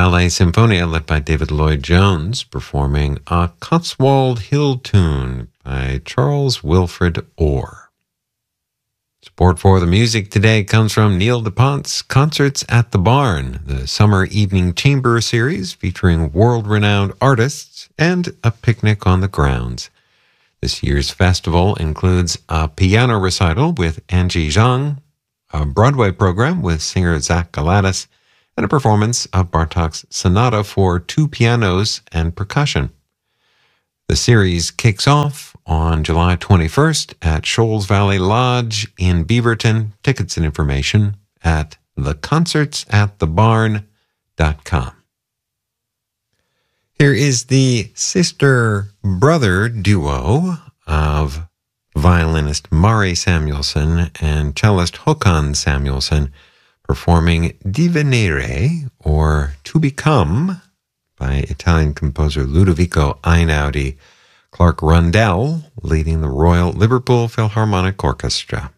Ballet Symphonia, led by David Lloyd-Jones, performing a Cotswold Hill tune by Charles Wilfred Orr. Support for the music today comes from Neil DuPont's Concerts at the Barn, the summer evening chamber series featuring world-renowned artists and a picnic on the grounds. This year's festival includes a piano recital with Angie Zhang, a Broadway program with singer Zach Galatas, and a performance of Bartók's Sonata for two pianos and percussion. The series kicks off on July 21st at Shoals Valley Lodge in Beaverton. Tickets and information at theconcertsatthebarn.com. Here is the sister-brother duo of violinist Mari Samuelson and cellist Håkan Samuelson performing Divenire, or To Become, by Italian composer Ludovico Einaudi. Clark Rundell leading the Royal Liverpool Philharmonic Orchestra.